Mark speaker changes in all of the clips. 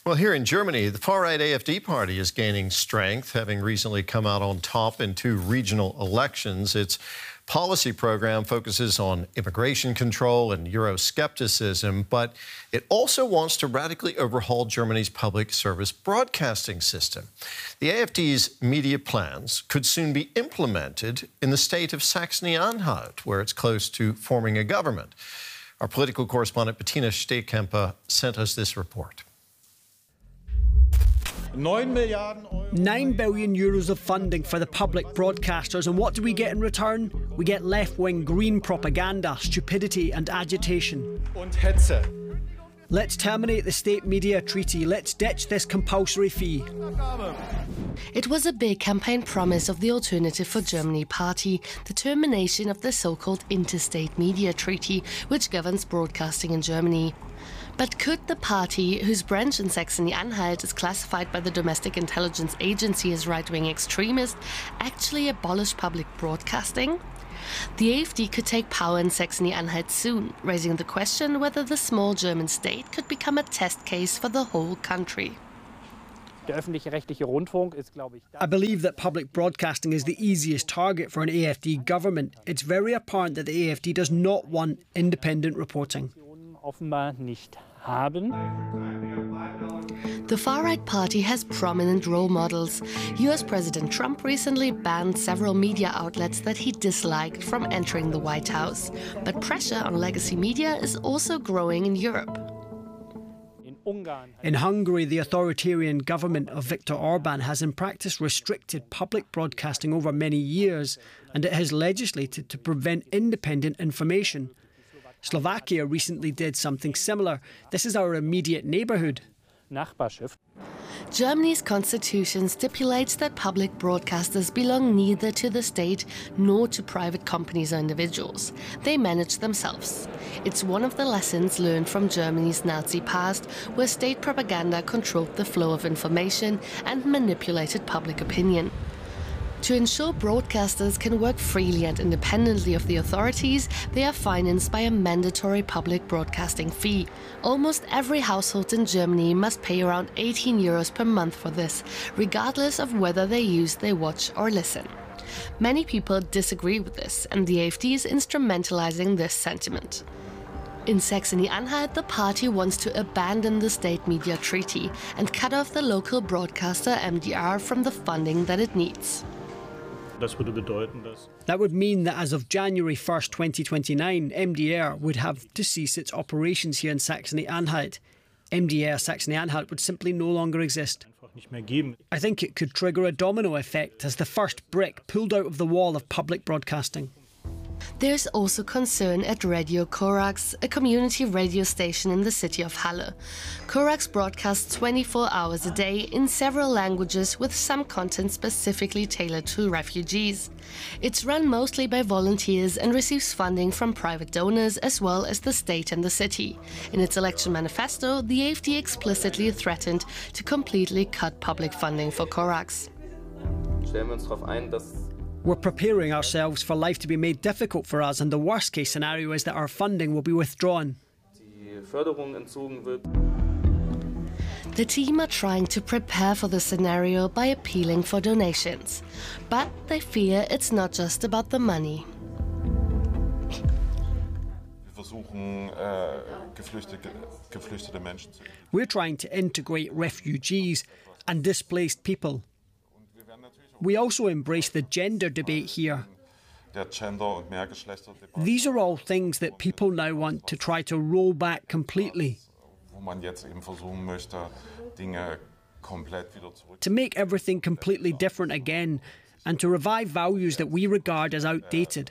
Speaker 1: Well, here in Germany, the far-right AfD party is gaining strength, having recently come out on top in 2 regional elections. Its policy program focuses on immigration control and Euroscepticism, but it also wants to radically overhaul Germany's public service broadcasting system. The AfD's media plans could soon be implemented in the state of Saxony-Anhalt, where it's close to forming a government. Our political correspondent Bettina Stehkemper sent us this report.
Speaker 2: 9 billion euros of funding for the public broadcasters, and what do we get in return? We get left-wing green propaganda, stupidity and agitation. Let's terminate the state media treaty. Let's ditch this compulsory fee.
Speaker 3: It was a big campaign promise of the Alternative for Germany party, the termination of the so-called interstate media treaty, which governs broadcasting in Germany. But could the party, whose branch in Saxony-Anhalt is classified by the Domestic Intelligence Agency as right-wing extremist, actually abolish public broadcasting? The AfD could take power in Saxony-Anhalt soon, raising the question whether the small German state could become a test case for the whole country.
Speaker 2: I believe that public broadcasting is the easiest target for an AfD government. It's very apparent that the AfD does not want independent reporting.
Speaker 3: The far-right party has prominent role models. US President Trump recently banned several media outlets that he disliked from entering the White House. But pressure on legacy media is also growing in Europe.
Speaker 2: In Hungary, the authoritarian government of Viktor Orban has in practice restricted public broadcasting over many years, and it has legislated to prevent independent information. Slovakia recently did something similar. This is our immediate neighbourhood.
Speaker 3: Germany's constitution stipulates that public broadcasters belong neither to the state nor to private companies or individuals. They manage themselves. It's one of the lessons learned from Germany's Nazi past, where state propaganda controlled the flow of information and manipulated public opinion. To ensure broadcasters can work freely and independently of the authorities, they are financed by a mandatory public broadcasting fee. Almost every household in Germany must pay around 18 euros per month for this, regardless of whether they use, they watch or listen. Many people disagree with this, and the AfD is instrumentalizing this sentiment. In Saxony-Anhalt, the party wants to abandon the state media treaty and cut off the local broadcaster MDR from the funding that it needs.
Speaker 2: That would mean that as of January 1st, 2029, MDR would have to cease its operations here in Saxony-Anhalt. MDR Saxony-Anhalt would simply no longer exist. I think it could trigger a domino effect as the first brick pulled out of the wall of public broadcasting.
Speaker 3: There's also concern at Radio Korax, a community radio station in the city of Halle. Korax broadcasts 24 hours a day in several languages, with some content specifically tailored to refugees. It's run mostly by volunteers and receives funding from private donors as well as the state and the city. In its election manifesto, the AfD explicitly threatened to completely cut public funding for Korax.
Speaker 2: We're preparing ourselves for life to be made difficult for us, and the worst-case scenario is that our funding will be withdrawn.
Speaker 3: The team are trying to prepare for the scenario by appealing for donations. But they fear it's not just about the money.
Speaker 2: We're trying to integrate refugees and displaced people. We also embrace the gender debate here. These are all things that people now want to try to roll back completely. To make everything completely different again, and to revive values that we regard as outdated.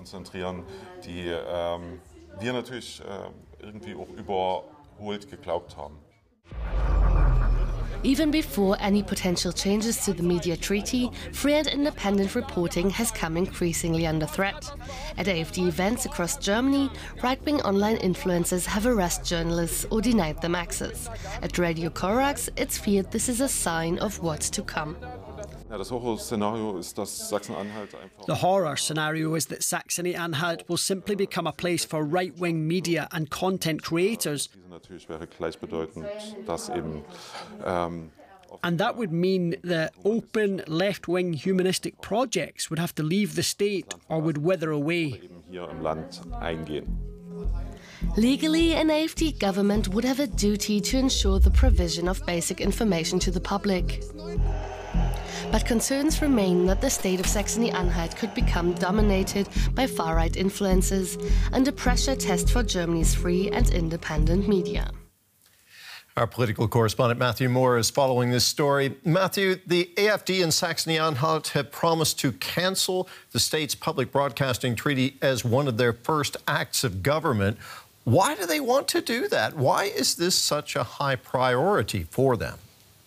Speaker 3: Even before any potential changes to the media treaty, free and independent reporting has come increasingly under threat. At AfD events across Germany, right-wing online influencers have harassed journalists or denied them access. At Radio Korax, it's feared this is a sign of what's to come.
Speaker 2: The horror scenario is that Saxony-Anhalt will simply become a place for right-wing media and content creators. And that would mean that open, left-wing humanistic projects would have to leave the state or would wither away.
Speaker 3: Legally, an AfD government would have a duty to ensure the provision of basic information to the public. But concerns remain that the state of Saxony-Anhalt could become dominated by far-right influences and a pressure test for Germany's free and independent media.
Speaker 1: Our political correspondent Matthew Moore is following this story. Matthew, the AfD and Saxony-Anhalt have promised to cancel the state's public broadcasting treaty as one of their first acts of government. Why do they want to do that? Why is this such a high priority for them?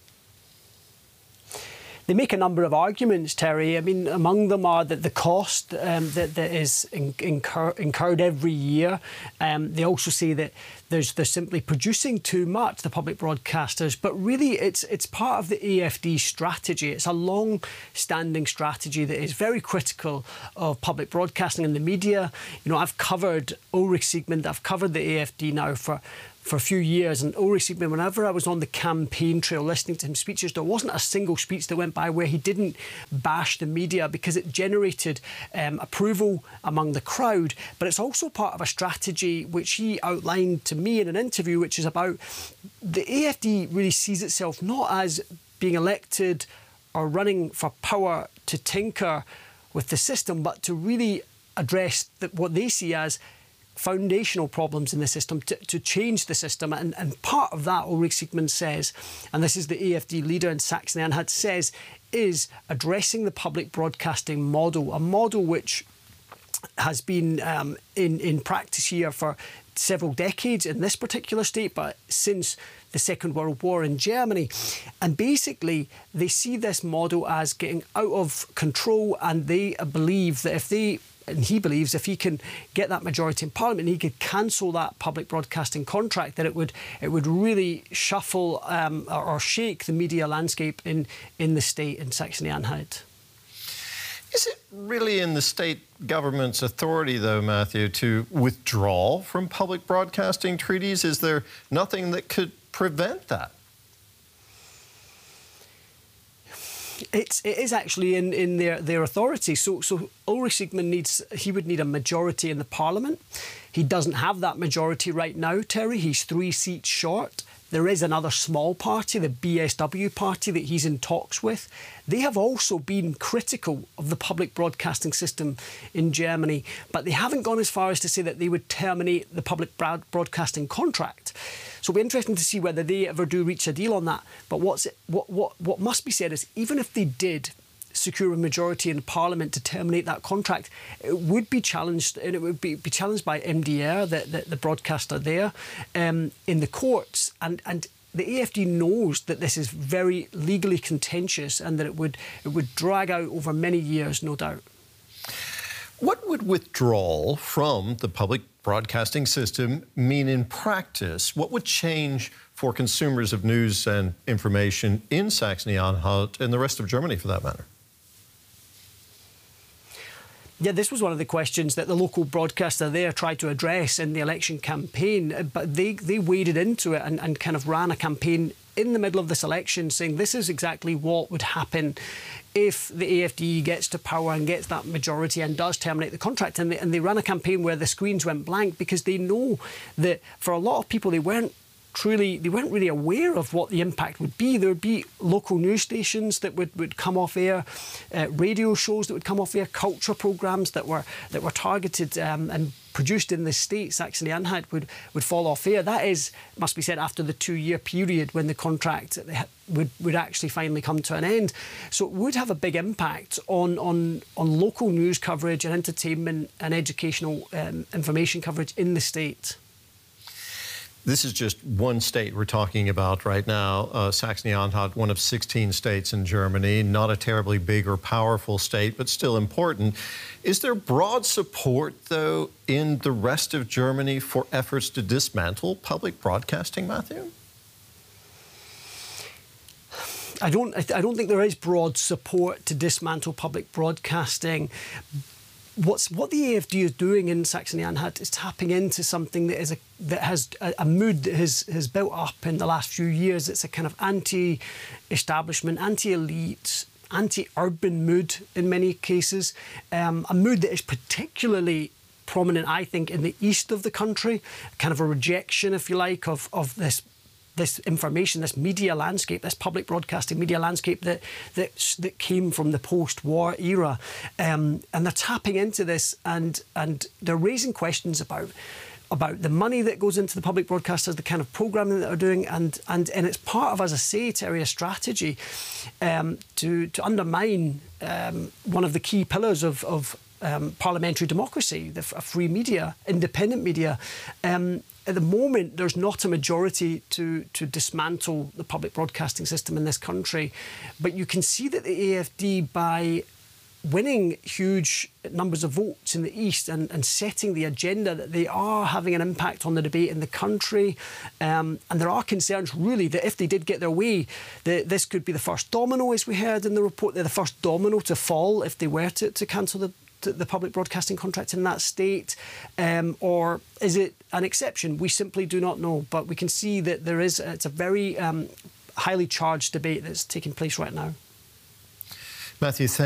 Speaker 2: They make a number of arguments, Terry. I mean, among them are that the cost that is incurred every year. They also say that they're simply producing too much, the public broadcasters. But really, it's part of the AfD strategy. It's a long-standing strategy that is very critical of public broadcasting and the media. You know, I've covered Ulrich Siegmund. I've covered the AfD now for a few years, and Ulrich Siegmund, whenever I was on the campaign trail listening to him speeches, there wasn't a single speech that went by where he didn't bash the media because it generated approval among the crowd. But it's also part of a strategy which he outlined to me in an interview, which is about the AfD really sees itself not as being elected or running for power to tinker with the system, but to really address what they see as foundational problems in the system, to change the system. And part of that, Ulrich Siegmund says, and this is the AfD leader in Saxony-Anhalt, says, is addressing the public broadcasting model, a model which has been in practice here for several decades in this particular state, but since the Second World War in Germany. And basically, they see this model as getting out of control, and they believe that he believes if he can get that majority in Parliament, he could cancel that public broadcasting contract, that it would really shuffle or shake the media landscape in the state in Saxony-Anhalt.
Speaker 1: Is it really in the state government's authority, though, Matthew, to withdraw from public broadcasting treaties? Is there nothing that could prevent that?
Speaker 2: It is actually in their authority. So Ulrich Siegmund would need a majority in the Parliament. He doesn't have that majority right now, Terry. He's 3 seats short. There is another small party, the BSW party, that he's in talks with. They have also been critical of the public broadcasting system in Germany, but they haven't gone as far as to say that they would terminate the public broadcasting contract. So it'll be interesting to see whether they ever do reach a deal on that. But what must be said is, even if they did secure a majority in Parliament to terminate that contract, it would be challenged, and it would be challenged by MDR, the broadcaster there, in the courts. And the AfD knows that this is very legally contentious and that it would drag out over many years, no doubt.
Speaker 1: What would withdrawal from the public broadcasting system mean in practice? What would change for consumers of news and information in Saxony-Anhalt and the rest of Germany, for that matter?
Speaker 2: Yeah, this was one of the questions that the local broadcaster there tried to address in the election campaign, but they waded into it and kind of ran a campaign in the middle of this election saying this is exactly what would happen if the AfD gets to power and gets that majority and does terminate the contract. And they ran a campaign where the screens went blank because they know that for a lot of people they weren't really aware of what the impact would be. There would be local news stations that would come off air, radio shows that would come off air, culture programmes that were targeted and produced in the state, Saxony-Anhalt, would fall off air. That is, must be said, after the 2-year period when the contract would actually finally come to an end. So it would have a big impact on local news coverage and entertainment and educational information coverage in the state.
Speaker 1: This is just one state we're talking about right now, Saxony-Anhalt, one of 16 states in Germany, not a terribly big or powerful state, but still important. Is there broad support, though, in the rest of Germany for efforts to dismantle public broadcasting, Matthew?
Speaker 2: I don't think there is broad support to dismantle public broadcasting. What the AFD is doing in Saxony-Anhalt is tapping into something that has a mood that has built up in the last few years. It's a kind of anti-establishment, anti-elite, anti-urban mood in many cases, a mood that is particularly prominent, I think, in the east of the country, kind of a rejection, if you like, of this information, this media landscape, this public broadcasting media landscape that came from the post-war era, and they're tapping into this, and they're raising questions about the money that goes into the public broadcasters, the kind of programming that they're doing, and it's part of, as I say, Terry, a strategy to undermine one of the key pillars of parliamentary democracy, a free media, independent media. At the moment, there's not a majority to dismantle the public broadcasting system in this country. But you can see that the AFD, by winning huge numbers of votes in the East and setting the agenda, that they are having an impact on the debate in the country. And there are concerns, really, that if they did get their way, that this could be the first domino, as we heard in the report, they're the first domino to fall if they were to cancel the public broadcasting contract in that state, or is it an exception? We simply do not know, but we can see that it's a very highly charged debate that's taking place right now.
Speaker 1: Matthew,